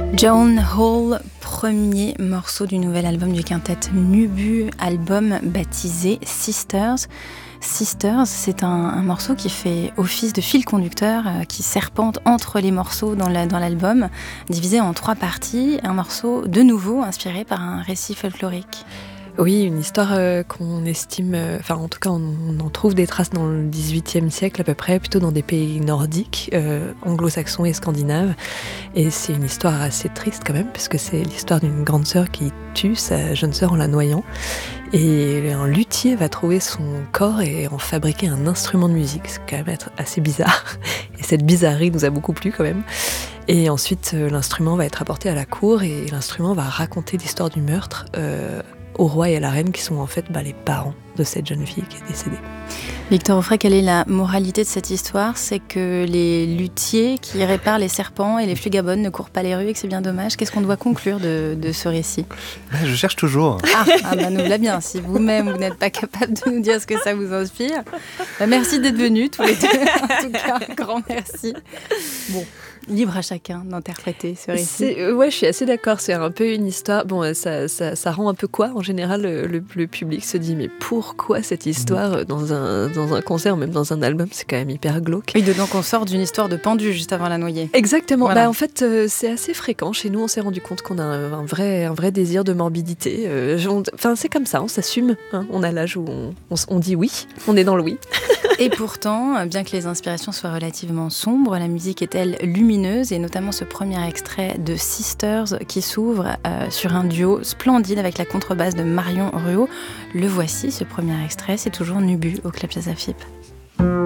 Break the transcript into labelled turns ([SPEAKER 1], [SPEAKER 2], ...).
[SPEAKER 1] Joan Hall, premier morceau du nouvel album du quintet Nubu, album baptisé Sisters. Sisters, c'est un morceau qui fait office de fil conducteur, qui serpente entre les morceaux dans l'album, divisé en 3 parties, un morceau de nouveau inspiré par un récit folklorique.
[SPEAKER 2] Oui, une histoire qu'on estime, en tout cas on en trouve des traces dans le XVIIIe siècle à peu près, plutôt dans des pays nordiques, anglo-saxons et scandinaves. Et c'est une histoire assez triste quand même, parce que c'est l'histoire d'une grande sœur qui tue sa jeune sœur en la noyant. Et un luthier va trouver son corps et en fabriquer un instrument de musique. C'est quand même assez bizarre. Et cette bizarrerie nous a beaucoup plu quand même. Et ensuite, l'instrument va être apporté à la cour et l'instrument va raconter l'histoire du meurtre au roi et à la reine qui sont en fait les parents de cette jeune fille qui est décédée.
[SPEAKER 1] Victor Offray, quelle est la moralité de cette histoire ? C'est que les luthiers qui réparent les serpents et les flugabones ne courent pas les rues et que c'est bien dommage. Qu'est-ce qu'on doit conclure de ce récit ?
[SPEAKER 3] Je cherche toujours.
[SPEAKER 1] Nous l'a bien. Si vous-même, vous n'êtes pas capable de nous dire ce que ça vous inspire. Merci d'être venus tous les deux. En tout cas, grand merci. Bon, libre à chacun d'interpréter ce récit.
[SPEAKER 2] Ouais, je suis assez d'accord. C'est un peu une histoire. Bon, ça rend un peu quoi ? En général, le public se dit mais pourquoi cette histoire dans un concert, même dans un album, c'est quand même hyper glauque.
[SPEAKER 1] Oui, dedans qu'on sort d'une histoire de pendu juste avant la noyée.
[SPEAKER 2] Exactement.
[SPEAKER 1] Voilà.
[SPEAKER 2] En fait, c'est assez fréquent. Chez nous, on s'est rendu compte qu'on a un vrai désir de morbidité. C'est comme ça, on s'assume. On a l'âge où on dit oui, on est dans le oui.
[SPEAKER 1] Et pourtant, bien que les inspirations soient relativement sombres, la musique est, elle, lumineuse, et notamment ce premier extrait de Sisters qui s'ouvre sur un duo splendide avec la contrebasse de Marion Ruot. Le voici, ce premier extrait, c'est toujours Nubu au Club Jazz à FIP.